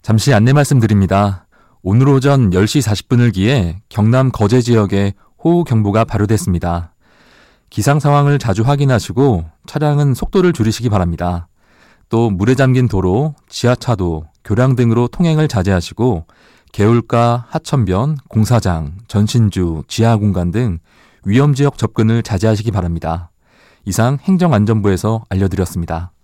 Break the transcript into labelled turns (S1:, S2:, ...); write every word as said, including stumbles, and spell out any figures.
S1: 잠시 안내 말씀드립니다. 오늘 오전 열 시 사십 분을 기해 경남 거제 지역에 호우경보가 발효됐습니다. 기상 상황을 자주 확인하시고 차량은 속도를 줄이시기 바랍니다. 또 물에 잠긴 도로, 지하차도, 교량 등으로 통행을 자제하시고 개울가, 하천변, 공사장, 전신주, 지하공간 등 위험지역 접근을 자제하시기 바랍니다. 이상 행정안전부에서 알려드렸습니다.